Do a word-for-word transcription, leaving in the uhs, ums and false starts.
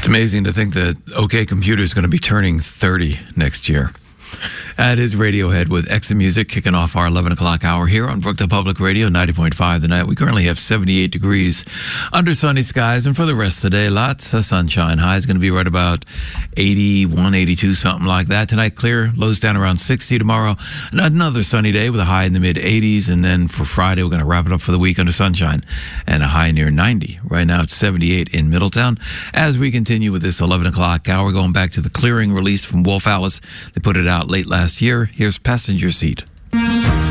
Amazing to think that OK Computer is going to be turning thirty next year. That is Radiohead with Exit Music kicking off our eleven o'clock hour here on Brookdale Public Radio, ninety point five the night. We currently have seventy-eight degrees under sunny skies, and for the rest of the day, lots of sunshine. High is going to be right about eighty-one, eighty-two, something like that. Tonight, clear, lows down around sixty. Tomorrow, another sunny day with a high in the mid-eighties, and then for Friday, we're going to wrap it up for the week under sunshine and a high near ninety. Right now, it's seventy-eight in Middletown. As we continue with this eleven o'clock hour, going back to the Clearing release from Wolf Alice. They put it out late last year. Here's Passenger Seat.